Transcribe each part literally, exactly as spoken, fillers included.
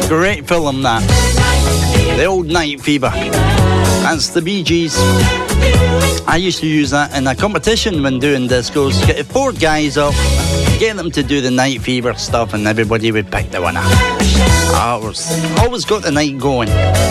Great film, that. The Old Night Fever. That's the Bee Gees. I used to use that in a competition when doing discos. Get four guys up, get them to do the Night Fever stuff, and everybody would pick the winner. I was always got the night going.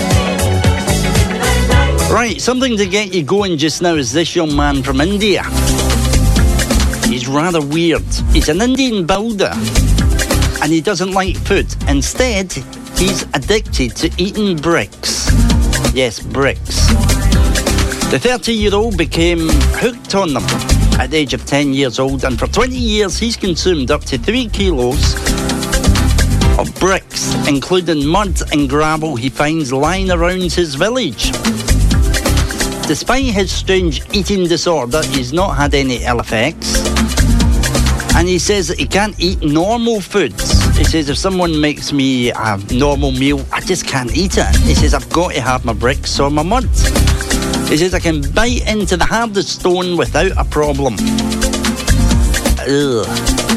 Right, something to get you going just now is this young man from India. He's rather weird. He's an Indian builder, and he doesn't like food. Instead, he's addicted to eating bricks. Yes, bricks. The thirty-year-old became hooked on them at the age of ten years old, and for twenty years he's consumed up to three kilos of bricks, including mud and gravel he finds lying around his village. Despite his strange eating disorder, he's not had any ill effects, and he says that he can't eat normal foods. He says if someone makes me a normal meal, I just can't eat it. He says I've got to have my bricks or my mud. He says I can bite into the hardest stone without a problem. Ugh.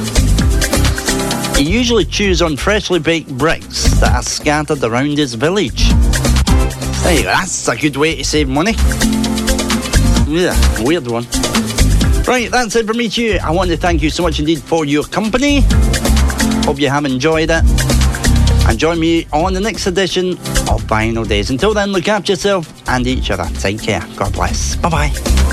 He usually chews on freshly baked bricks that are scattered around his village. There you go, that's a good way to save money. Yeah, weird one. Right, that's it from me to you. I want to thank you so much indeed for your company. Hope you have enjoyed it. And join me on the next edition of Vinyl Days. Until then, look after yourself and each other. Take care. God bless. Bye-bye.